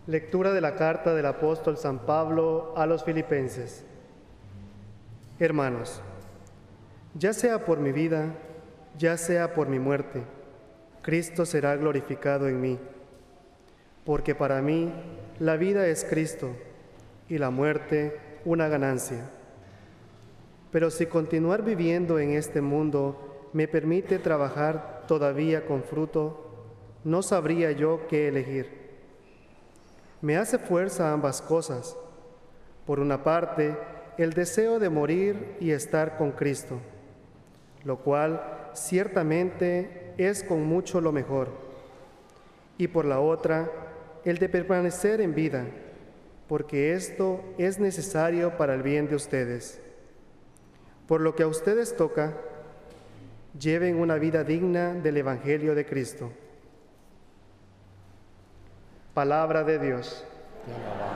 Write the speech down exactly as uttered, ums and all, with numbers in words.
Lectura de la carta del apóstol San Pablo a los Filipenses. Hermanos, ya sea por mi vida, ya sea por mi muerte, Cristo será glorificado en mí, porque para mí la vida es Cristo y la muerte una ganancia. Pero si continuar viviendo en este mundo me permite trabajar todavía con fruto, no sabría yo qué elegir. Me hace fuerza ambas cosas. Por una parte, el deseo de morir y estar con Cristo, lo cual ciertamente es con mucho lo mejor. Y por la otra, el de permanecer en vida, porque esto es necesario para el bien de ustedes. Por lo que a ustedes toca, lleven una vida digna del Evangelio de Cristo. Palabra de Dios.